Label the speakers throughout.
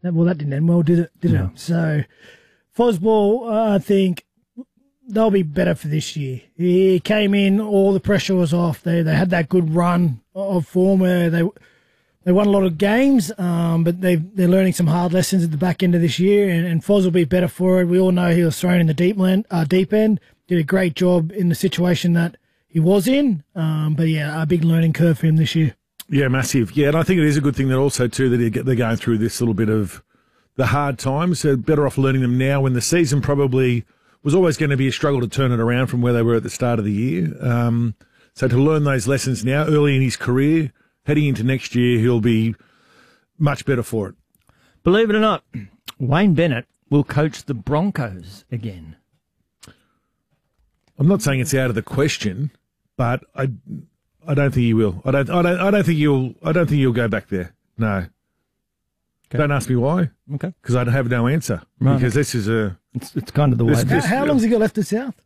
Speaker 1: Well, that didn't end well, did it?
Speaker 2: No.
Speaker 1: So, Fosball, I think they'll be better for this year. He came in, all the pressure was off. They had that good run of form where they won a lot of games, but they're learning some hard lessons at the back end of this year, and Foz will be better for it. We all know he was thrown in the deep end, did a great job in the situation that he was in, but yeah, a big learning curve for him this year.
Speaker 3: Yeah, massive. Yeah, and I think it is a good thing that also too that they're going through this little bit of the hard times. So better off learning them now when the season probably was always going to be a struggle to turn it around from where they were at the start of the year. So to learn those lessons now, early in his career, heading into next year, he'll be much better for it.
Speaker 2: Believe it or not, Wayne Bennett will coach the Broncos again.
Speaker 3: I'm not saying it's out of the question, but I don't think he will. I don't think he'll go back there. No. Okay. Don't ask me why.
Speaker 2: Okay.
Speaker 3: Because I have no answer.
Speaker 2: Right.
Speaker 3: Because this is
Speaker 2: it's kind of the way.
Speaker 1: How long's he got left at South?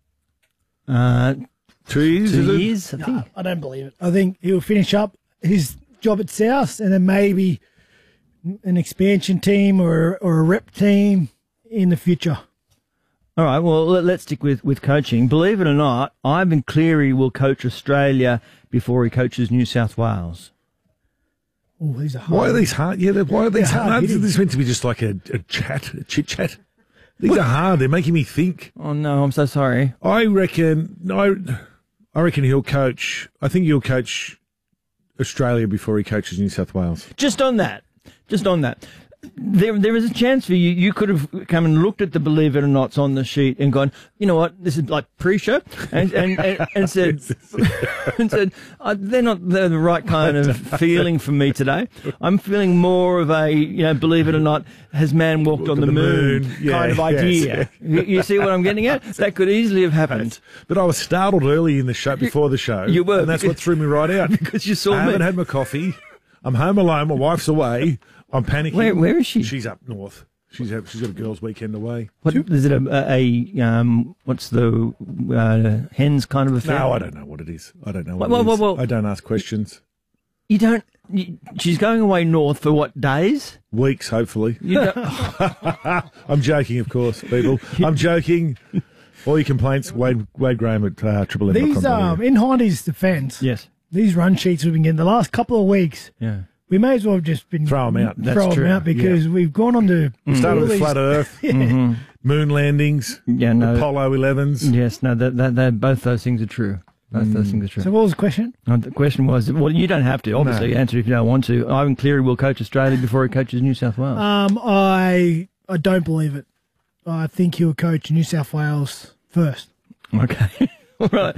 Speaker 3: 2 years.
Speaker 2: 2 years, I think.
Speaker 1: No, I don't believe it. I think he'll finish up his job at South and then maybe an expansion team or a rep team in the future.
Speaker 2: All right, well, let's stick with coaching. Believe it or not, Ivan Cleary will coach Australia before he coaches New South Wales.
Speaker 1: Oh, these are hard.
Speaker 3: Why are these hard? Yeah, why are these hard?
Speaker 1: hitting.
Speaker 3: This is meant to be just like a chit-chat. These are hard. They're making me think.
Speaker 2: Oh, no, I'm so sorry.
Speaker 3: I reckon he'll coach. I think he'll coach Australia before he coaches New South Wales.
Speaker 2: Just on that. There is a chance for you. You could have come and looked at the Believe It or Nots on the sheet and gone, you know what, this is like pre-show, and said, they're not the right kind of feeling for me today. I'm feeling more of a, Believe It or Not, has man walked on the moon kind of idea. Yes. You see what I'm getting at? That could easily have happened.
Speaker 3: But I was startled early in the show, before the show.
Speaker 2: You were.
Speaker 3: And that's what threw me right out.
Speaker 2: Because you saw me.
Speaker 3: I haven't had my coffee. I'm home alone. My wife's away. I'm panicking.
Speaker 2: Where is she?
Speaker 3: She's up north. She's got a girls' weekend away.
Speaker 2: What is it? What's the hens kind of a thing?
Speaker 3: No, I don't know what it is. I don't know what
Speaker 2: Well,
Speaker 3: it is.
Speaker 2: well,
Speaker 3: I don't ask questions.
Speaker 2: You don't. She's going away north for what, days?
Speaker 3: Weeks, hopefully.
Speaker 2: You don't,
Speaker 3: I'm joking, of course, people. I'm joking. All your complaints, Wade Graham at Triple M.
Speaker 1: These, in Hindy's defence,
Speaker 2: yes,
Speaker 1: these run sheets we've been getting the last couple of weeks.
Speaker 2: Yeah.
Speaker 1: We may as well have just been
Speaker 3: throw them out.
Speaker 2: That's true.
Speaker 1: Because we've gone on to
Speaker 3: started with flat Earth, moon landings, Apollo 11s.
Speaker 2: Yes, no, that both those things are true. Both those things are true.
Speaker 1: So what was the question?
Speaker 2: The question was, well, you don't have to obviously answer if you don't want to. Ivan Cleary will coach Australia before he coaches New South Wales.
Speaker 1: I don't believe it. I think he'll coach New South Wales first.
Speaker 2: Okay. All right.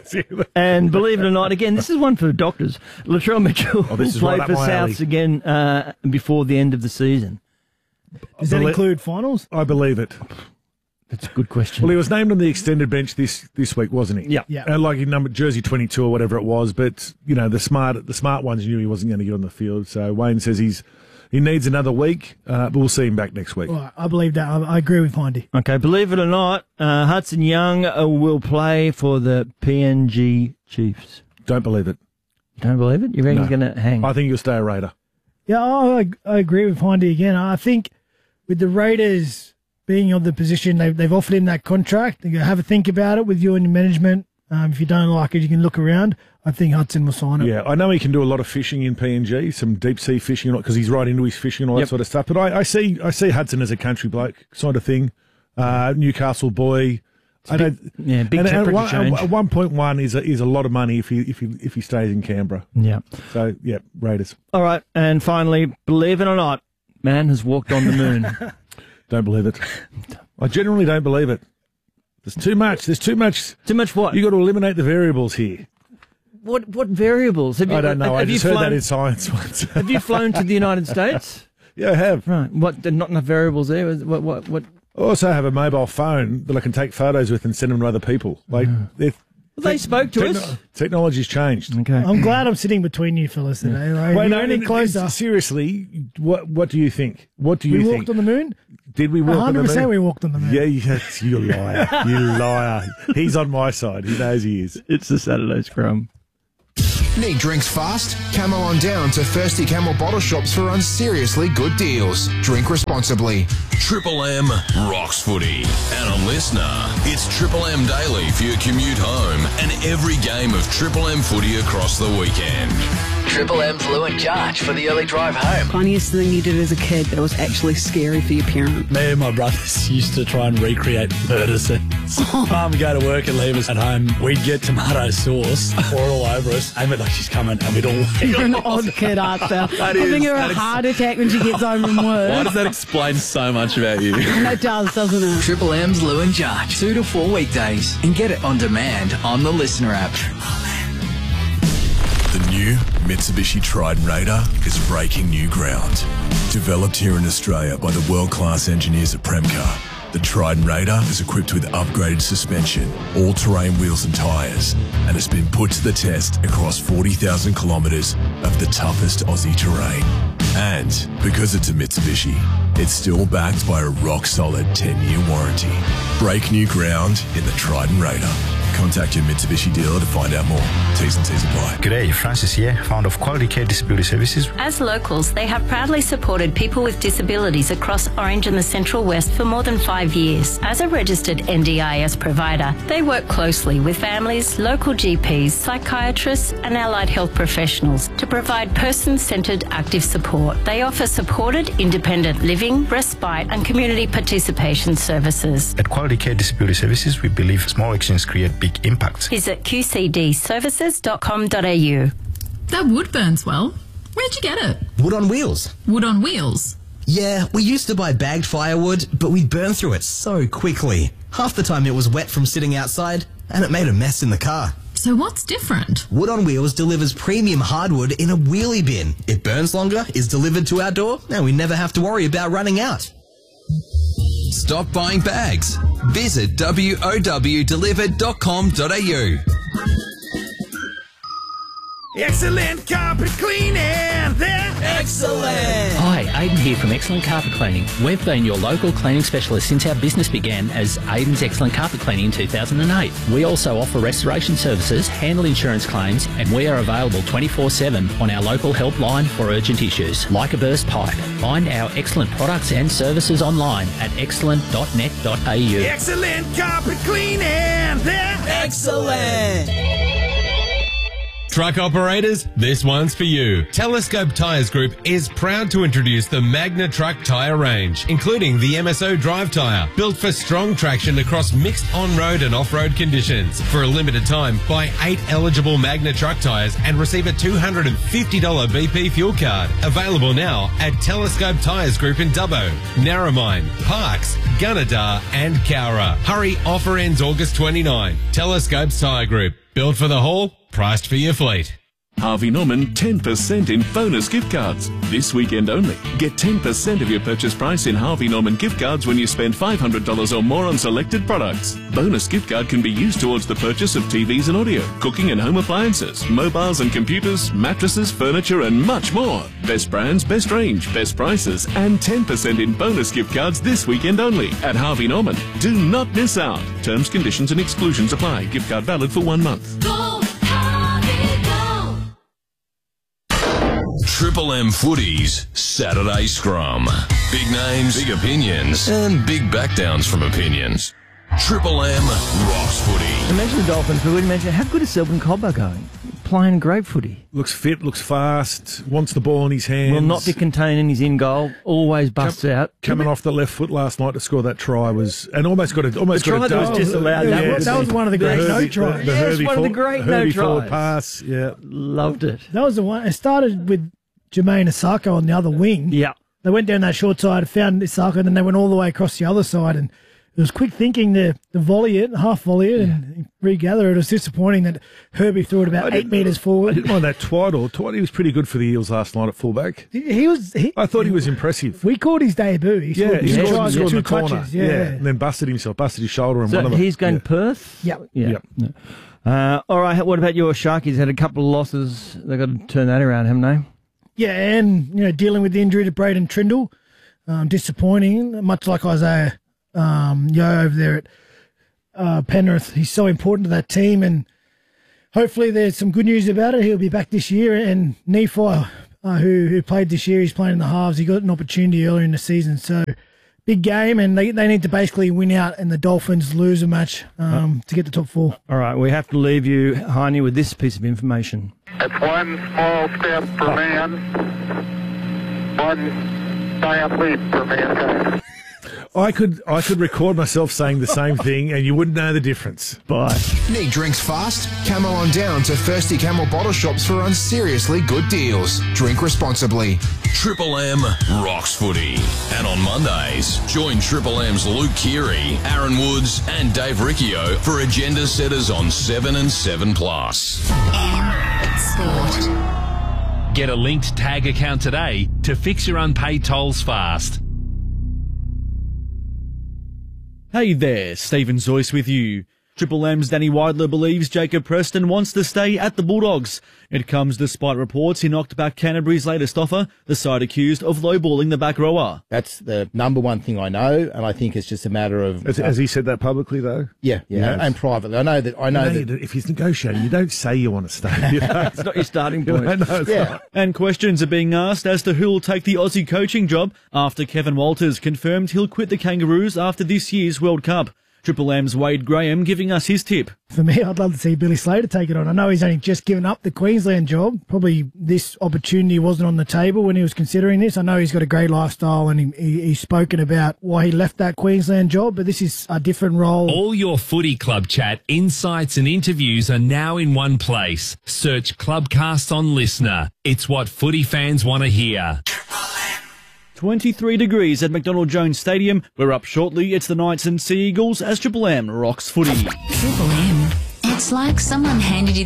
Speaker 2: And believe it or not, again, this is one for doctors. Latrell Mitchell will play for Souths again before the end of the season.
Speaker 1: Does that include finals?
Speaker 3: I believe it.
Speaker 2: That's a good question.
Speaker 3: Well, he was named on the extended bench this week, wasn't he?
Speaker 2: Yeah.
Speaker 3: Like in jersey 22 or whatever it was. But the smart ones knew he wasn't going to get on the field. So Wayne says he needs another week, but we'll see him back next week.
Speaker 1: Well, I believe that. I agree with Hindy.
Speaker 2: Okay, believe it or not, Hudson Young will play for the PNG Chiefs.
Speaker 3: Don't believe it.
Speaker 2: Don't believe it? You reckon he's going to hang?
Speaker 3: I think he'll stay a Raider.
Speaker 1: Yeah, I agree with Hindy again. I think with the Raiders being on the position, they've offered him that contract. They're going to have a think about it with you and your management. If you don't like it, you can look around. I think Hudson will sign it.
Speaker 3: Yeah, I know he can do a lot of fishing in PNG, some deep sea fishing, because he's right into his fishing and all that sort of stuff. But I see Hudson as a country bloke sort of thing. Newcastle boy.
Speaker 2: Big temperature change.
Speaker 3: 1.1 is a lot of money if he stays in Canberra.
Speaker 2: Yeah.
Speaker 3: So Raiders.
Speaker 2: All right, and finally, believe it or not, man has walked on the moon.
Speaker 3: Don't believe it. I generally don't believe it. There's too much. Too much
Speaker 2: what?
Speaker 3: You got to eliminate the variables here.
Speaker 2: What variables?
Speaker 3: I don't know. I just heard that in science once.
Speaker 2: Have you flown to the United States?
Speaker 3: Yeah, I have.
Speaker 2: Right. What? There are not enough variables there. What?
Speaker 3: I also have a mobile phone that I can take photos with and send them to other people. Like
Speaker 2: they spoke to us.
Speaker 3: Technology's changed.
Speaker 2: Okay.
Speaker 1: I'm glad I'm sitting between you fellas today. Right?
Speaker 3: Wait,
Speaker 1: You're any closer.
Speaker 3: Seriously, what do you think? What do you think?
Speaker 1: We walked on the moon?
Speaker 3: Did we walk on the moon?
Speaker 1: 100% we walked on the moon.
Speaker 3: Yeah, yes, you liar. You liar. He's on my side. He knows he is.
Speaker 2: It's the Saturday Scrum.
Speaker 4: Need drinks fast? Camel on down to Thirsty Camel bottle shops for unseriously good deals. Drink responsibly.
Speaker 5: Triple M rocks footy. And on Listener, it's Triple M Daily for your commute home and every game of Triple M footy across the weekend.
Speaker 6: Triple M's Lou and Jarch for the early drive home.
Speaker 7: Funniest thing you did as a kid that was actually scary for your parents?
Speaker 8: Me and my brothers used to try and recreate murder scenes. Mum would go to work and leave us at home. We'd get tomato sauce, pour it all over us, aim it like she's coming, and we'd all...
Speaker 7: You're an odd kid, aren't you? Giving her a heart attack when she gets home from work.
Speaker 9: Why does that explain so much about you?
Speaker 7: And it does, doesn't it?
Speaker 6: Triple M's Lou and Jarch, 2 to 4 weekdays. And get it on demand on the Listener app.
Speaker 5: The new Mitsubishi Triton Raider is breaking new ground. Developed here in Australia by the world-class engineers at Premcar, the Triton Raider is equipped with upgraded suspension, all-terrain wheels and tyres, and has been put to the test across 40,000 kilometres of the toughest Aussie terrain. And because it's a Mitsubishi, it's still backed by a rock-solid 10-year warranty. Break new ground in the Triton Raider. Contact your Mitsubishi dealer to find out more. T's and C's apply.
Speaker 10: G'day, Francis here, founder of Quality Care Disability Services.
Speaker 11: As locals, they have proudly supported people with disabilities across Orange and the Central West for more than 5 years. As a registered NDIS provider, they work closely with families, local GPs, psychiatrists and allied health professionals to provide person-centred active support. They offer supported independent living, respite and community participation services.
Speaker 10: At Quality Care Disability Services, we believe small actions create big impacts.
Speaker 11: Visit qcdservices.com.au.
Speaker 12: That wood burns well. Where'd you get it?
Speaker 13: Wood on Wheels.
Speaker 12: Wood on Wheels?
Speaker 13: Yeah, we used to buy bagged firewood, but we'd burn through it so quickly. Half the time it was wet from sitting outside, and it made a mess in the car.
Speaker 12: So what's different?
Speaker 13: Wood on Wheels delivers premium hardwood in a wheelie bin. It burns longer, is delivered to our door, and we never have to worry about running out.
Speaker 5: Stop buying bags. Visit wowdelivered.com.au.
Speaker 3: Excellent carpet cleaning. They're excellent.
Speaker 14: Hi, Aidan here from Excellent Carpet Cleaning. We've been your local cleaning specialist since our business began as Aidan's Excellent Carpet Cleaning in 2008. We also offer restoration services, handle insurance claims, and we are available 24/7 on our local helpline for urgent issues, like a burst pipe. Find our excellent products and services online at excellent.net.au.
Speaker 3: Excellent carpet cleaning. They're excellent.
Speaker 15: Truck operators, this one's for you. Telescope Tyres Group is proud to introduce the Magna Truck tyre range, including the MSO Drive tyre, built for strong traction across mixed on-road and off-road conditions. For a limited time, buy 8 eligible Magna Truck tyres and receive a $250 BP fuel card. Available now at Telescope Tyres Group in Dubbo, Narromine, Parkes, Gunnedah and Cowra. Hurry, offer ends August 29. Telescope Tyre Group, built for the haul, priced for your fleet.
Speaker 16: Harvey Norman 10% in bonus gift cards. This weekend only. Get 10% of your purchase price in Harvey Norman gift cards when you spend $500 or more on selected products. Bonus gift card can be used towards the purchase of TVs and audio, cooking and home appliances, mobiles and computers, mattresses, furniture and much more. Best brands, best range, best prices and 10% in bonus gift cards this weekend only at Harvey Norman. Do not miss out. Terms, conditions and exclusions apply. Gift card valid for 1 month.
Speaker 5: Triple M Footy's Saturday Scrum. Big names, big opinions, and big backdowns from opinions. Triple M rocks footy.
Speaker 2: Imagine the Dolphins, but we mentioned how good is Selwyn Cobber going? Playing great footy.
Speaker 3: Looks fit, looks fast, wants the ball in his hands.
Speaker 2: Will not be contained in his in goal. Always busts out.
Speaker 3: Coming off the left foot last night to score that try was, and almost got a
Speaker 2: try that was disallowed.
Speaker 1: That was one of the great no tries.
Speaker 2: Yes, one of the great no
Speaker 3: forward
Speaker 2: tries.
Speaker 3: pass. Yeah,
Speaker 2: loved it.
Speaker 1: That was the one. It started with Jermaine Isako on the other wing.
Speaker 2: Yeah,
Speaker 1: they went down that short side, found Isako, and then they went all the way across the other side. And it was quick thinking to volley it, half volley it, and regather it. It was disappointing that Herbie threw it about 8 metres forward.
Speaker 3: I didn't mind that Twiddle. He was pretty good for the Eels last night at fullback. I thought he was impressive.
Speaker 1: We called his debut. He scored
Speaker 3: in the corner.
Speaker 1: Touches,
Speaker 3: and then busted his shoulder on one of them.
Speaker 2: He's going Perth?
Speaker 1: Yep.
Speaker 2: All right, what about your Sharkies? Had a couple of losses. They've got to turn that around, haven't they?
Speaker 1: Yeah, and dealing with the injury to Braden Trindle, disappointing. Much like Isaiah Yeo over there at Penrith, he's so important to that team, and hopefully there's some good news about it. He'll be back this year. And Nephi, who played this year, he's playing in the halves. He got an opportunity earlier in the season. So big game, and they need to basically win out and the Dolphins lose a match to get the top 4.
Speaker 2: All right, we have to leave you, Heine, with this piece of information.
Speaker 17: It's one small step for man, one giant leap for mankind.
Speaker 3: I could record myself saying the same thing and you wouldn't know the difference.
Speaker 2: Bye.
Speaker 4: Need drinks fast? Camel on down to Thirsty Camel bottle shops for unseriously good deals. Drink responsibly.
Speaker 5: Triple M rocks footy. And on Mondays, join Triple M's Luke Keary, Aaron Woods and Dave Riccio for agenda setters on 7 and 7+.
Speaker 18: Sport. Get a linked tag account today to fix your unpaid tolls fast.
Speaker 19: Hey there, Stephen Zoyce with you. Triple M's Danny Weidler believes Jacob Preston wants to stay at the Bulldogs. It comes despite reports he knocked back Canterbury's latest offer, the side accused of lowballing the back rower.
Speaker 20: That's the number one thing I know, and I think it's just a matter of...
Speaker 3: Has he said that publicly, though?
Speaker 20: Yeah, and privately. I know that...
Speaker 3: If he's negotiating, you don't say you want to stay.
Speaker 2: It's not your starting point.
Speaker 19: And questions are being asked as to who will take the Aussie coaching job after Kevin Walters confirmed he'll quit the Kangaroos after this year's World Cup. Triple M's Wade Graham giving us his tip.
Speaker 1: For me, I'd love to see Billy Slater take it on. I know he's only just given up the Queensland job. Probably this opportunity wasn't on the table when he was considering this. I know he's got a great lifestyle and he's spoken about why he left that Queensland job, but this is a different role.
Speaker 18: All your footy club chat, insights and interviews are now in one place. Search Clubcast on Listener. It's what footy fans want to hear.
Speaker 19: 23 degrees at McDonald Jones Stadium. We're up shortly. It's the Knights and Sea Eagles as Triple M rocks footy.
Speaker 12: Triple M. It's like someone handed you